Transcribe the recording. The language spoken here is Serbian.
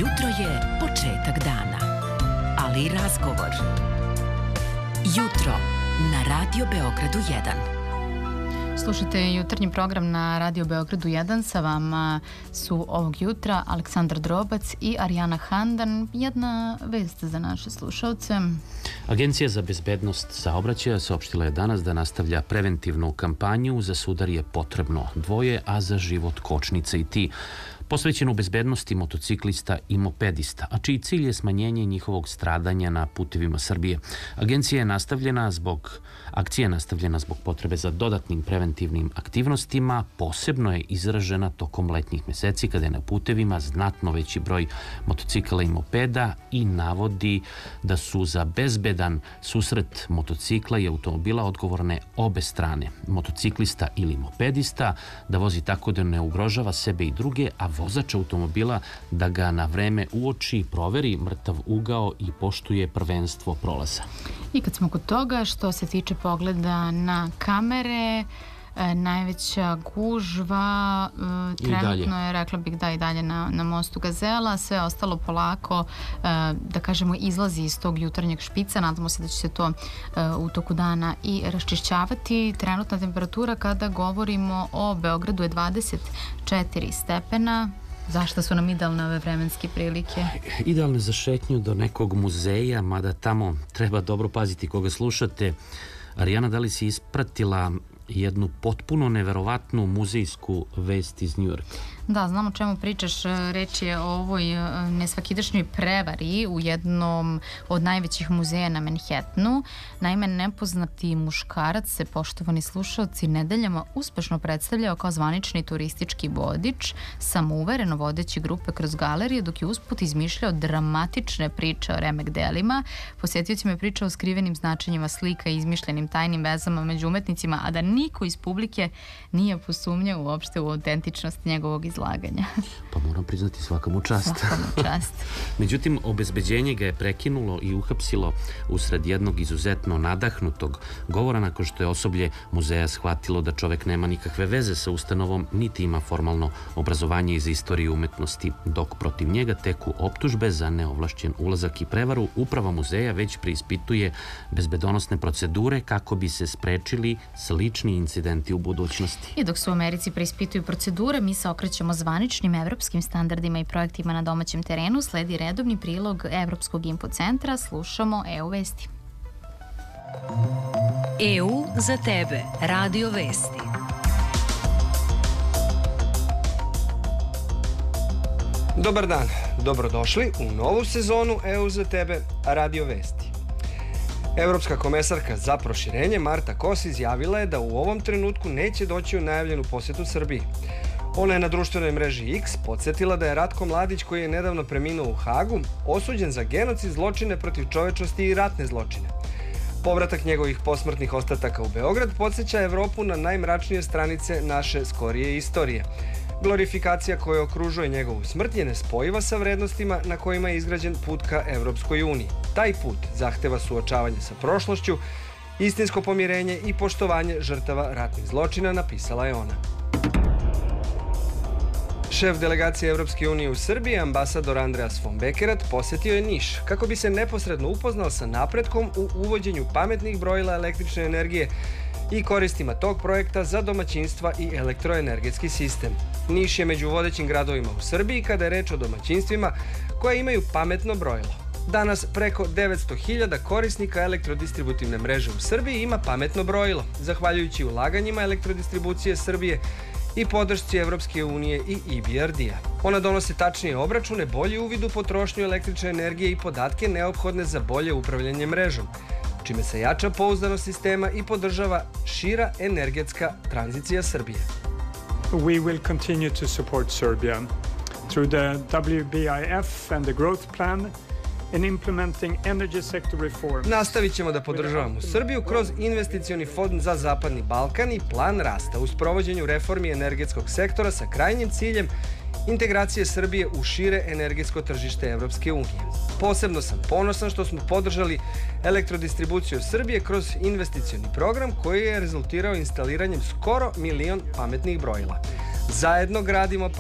Jutro je početak dana, ali i razgovor. Jutro na Radio Beogradu 1. Slušajte jutarnji program na Radio Beogradu 1. Sa vama su ovog jutra Aleksandar Drobac i Arijana Handan. Jedna vest za naše slušalce. Agencija za bezbednost saobraćaja saopštila je danas da nastavlja preventivnu kampanju Za sudar je potrebno dvoje, a za život kočnica i ti, posvećenu bezbednosti motociklista i mopedista, a čiji cilj je smanjenje njihovog stradanja na putevima Srbije. Akcija je nastavljena zbog potrebe za dodatnim preventivnim aktivnostima, posebno je izražena tokom letnjih meseci kada je na putevima znatno veći broj motocikala i mopeda i navodi da su za bezbedan susret motocikla i automobila odgovorne obe strane, motociklista ili mopedista, da vozi tako da ne ugrožava sebe i druge, a vozač automobila da ga na vreme uoči, proveri mrtav ugao i poštuje prvenstvo prolaza. I kad smo kod toga, što se tiče pogleda na kamere, najveća gužva trenutno je, rekla bih, da i dalje na mostu Gazela, sve ostalo polako, da kažemo, izlazi iz tog jutarnjeg špica. Nadamo se da će se to u toku dana i raščišćavati. Trenutna temperatura kada govorimo o Beogradu je 24 stepena. Zašto su nam idealne ove vremenske prilike? Idealne za šetnju do nekog muzeja, mada tamo treba dobro paziti koga slušate. Arijana, da li si ispratila jednu potpuno neverovatnu muzejsku vest iz Njujorka? Da, znam o čemu pričaš. Reč je o ovoj nesvakidašnjoj prevari u jednom od najvećih muzeja na Manhattanu. Naime, nepoznati muškarac se, poštovani slušalci, nedeljama uspešno predstavljao kao zvanični turistički vodič, samouvereno vodeći grupe kroz galerije, dok je usput izmišljao dramatične priče o remek delima. Posetiocima je pričao o skrivenim značenjima slika i izmišljenim tajnim vezama među umetnicima, a da niko iz publike nije posumnjao uopšte u autentičnost njegovog izlaganja. Pa moram priznati, svaka mu čast. Svaka mu čast. Međutim, obezbeđenje ga je prekinulo i uhapsilo usred jednog izuzetno nadahnutog govora nakon što je osoblje muzeja shvatilo da čovek nema nikakve veze sa ustanovom, niti ima formalno obrazovanje iz istorije umetnosti, dok protiv njega teku optužbe za neovlašćen ulazak i prevaru. Uprava muzeja već preispituje bezbedonosne procedure kako bi se sprečili slični incidenti u budućnosti. I dok su u Americi preispituju procedure, mi se okrećemo zvaničnim evropskim standardima i projektima na domaćem terenu. Sledi redovni prilog Evropskog infocentra. Slušamo EU vesti. EU za tebe. Radio vesti. Dobar dan, dobrodošli u novu sezonu EU za tebe, Radio vesti. Evropska komesarka za proširenje Marta Kos izjavila je da u ovom trenutku neće doći u najavljenu posetu Srbiji. Ona je na društvenoj mreži X podsjetila da je Ratko Mladić, koji je nedavno preminuo u Hagu, osuđen za genocid, zločine protiv čovečnosti i ratne zločine. Povratak njegovih posmrtnih ostataka u Beograd podsjeća Evropu na najmračnije stranice naše skorije istorije. Glorifikacija koja okružuje njegovu smrt je nespojiva sa vrednostima na kojima je izgrađen put ka Evropskoj uniji. Taj put zahteva suočavanje sa prošlošću, istinsko pomirenje i poštovanje žrtava ratnih zločina, napisala je ona. Šef delegacije Evropske unije u Srbiji, ambasador Andreas von Bekerat, posjetio je Niš kako bi se neposredno upoznao sa napretkom u uvođenju pametnih brojila električne energije i koristima tog projekta za domaćinstva i elektroenergetski sistem. Niš je među vodećim gradovima u Srbiji kada je reč o domaćinstvima koja imaju pametno brojilo. Danas preko 900.000 korisnika elektrodistributivne mreže u Srbiji ima pametno brojilo, zahvaljujući ulaganjima Elektrodistribucije Srbije i podršci Evropske unije i EBRD-a. Ona donose tačnije obračune, bolji uvid u potrošnju električne energije i podatke neophodne za bolje upravljanje mrežom, čime se jača pouzdanost sistema i podržava šira energetska tranzicija Srbije. We will continue to support Serbia through the WBIF and the growth plan in implementing energy sector reforms. Nastavit ćemo da podržavamo Srbiju kroz investicioni fond za Zapadni Balkan i plan rasta u sprovođenju reformi energetskog sektora sa krajnjim ciljem integracije Srbije u šire energetsko tržište Evropske unije. Posebno sam ponosan što smo podržali Elektrodistribuciju Srbije kroz investicioni program koji je rezultirao instaliranjem skoro 1 milion pametnih brojila. Zajedno gradimo